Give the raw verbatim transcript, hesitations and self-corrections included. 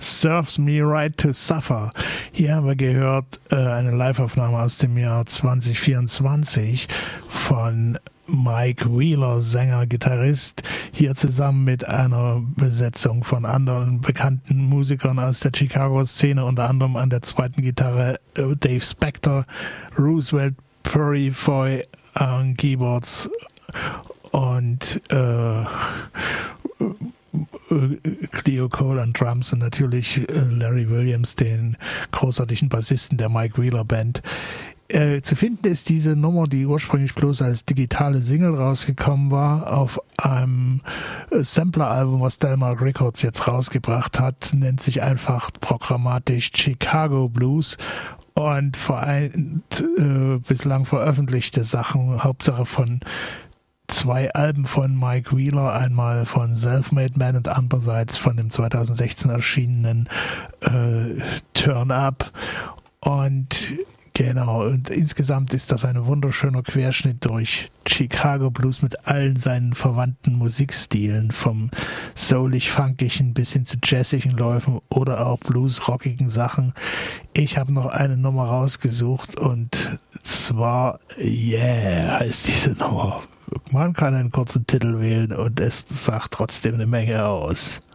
Serves Me Right to Suffer. Hier haben wir gehört äh, eine Live-Aufnahme aus dem Jahr zwanzig vierundzwanzig von Mike Wheeler, Sänger, Gitarrist, hier zusammen mit einer Besetzung von anderen bekannten Musikern aus der Chicago-Szene, unter anderem an der zweiten Gitarre äh, Dave Spector, Roosevelt Purifoy an Keyboards und äh, Cleo Cole an Drums und natürlich Larry Williams, den großartigen Bassisten der Mike Wheeler Band. Äh, zu finden ist diese Nummer, die ursprünglich bloß als digitale Single rausgekommen war, auf einem Sampler-Album, was Delmark Records jetzt rausgebracht hat, nennt sich einfach programmatisch Chicago Blues und vereint äh, bislang veröffentlichte Sachen, Hauptsache von zwei Alben von Mike Wheeler, einmal von Self-Made Man und andererseits von dem zweitausendsechzehn erschienenen äh, Turn Up. Und genau, und insgesamt ist das ein wunderschöner Querschnitt durch Chicago Blues mit allen seinen verwandten Musikstilen, vom soulig-funkigen bis hin zu jazzigen Läufen oder auch blues-rockigen Sachen. Ich habe noch eine Nummer rausgesucht und zwar Yeah heißt diese Nummer. Man kann einen kurzen Titel wählen und es sagt trotzdem eine Menge aus.